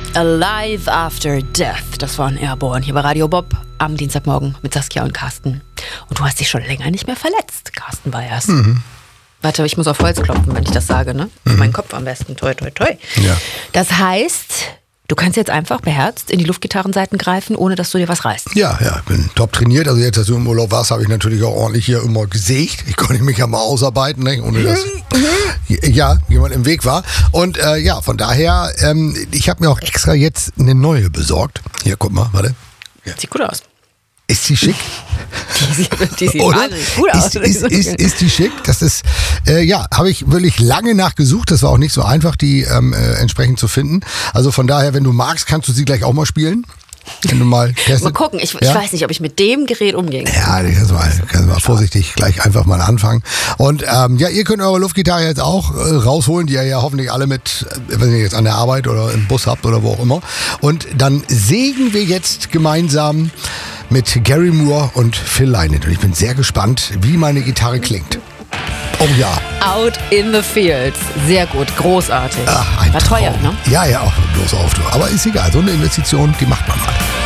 Alive After Death. Das waren Airborne hier bei Radio Bob am Dienstagmorgen mit Saskia und Carsten. Und du hast dich schon länger nicht mehr verletzt, Carsten Weyers. Warte, ich muss auf Holz klopfen, wenn ich das sage, ne? Auf meinen Kopf am besten. Toi, toi, toi. Ja. Das heißt, du kannst jetzt einfach beherzt in die Luftgitarrenseiten greifen, ohne dass du dir was reißt. Ja, ich bin top trainiert. Also jetzt, als du im Urlaub warst, habe ich natürlich auch ordentlich hier immer gesägt. Ich konnte mich ja mal ausarbeiten, ne? Ohne dass jemand im Weg war. Und von daher, ich habe mir auch extra jetzt eine neue besorgt. Hier, guck mal, warte. Ja. Sieht gut aus. Ist sie schick? Die sieht wahnsinnig gut aus. Ist die schick? Das ist, habe ich wirklich lange nachgesucht. Das war auch nicht so einfach, die entsprechend zu finden. Also von daher, wenn du magst, kannst du sie gleich auch mal spielen. Wenn du mal testest. Mal gucken, ich weiß nicht, ob ich mit dem Gerät umgehen kann. Ja, kannst mal vorsichtig gleich einfach mal anfangen. Und ihr könnt eure Luftgitarre jetzt auch rausholen, die ihr ja hoffentlich alle mit, wenn ihr jetzt an der Arbeit oder im Bus habt oder wo auch immer. Und dann sägen wir jetzt gemeinsam mit Gary Moore und Phil Lynott. Und ich bin sehr gespannt, wie meine Gitarre klingt. Oh ja. Out in the Fields. Sehr gut, großartig. Ach, war teuer, ne? Ja, auch bloß auf. Aber ist egal, so eine Investition, die macht man mal.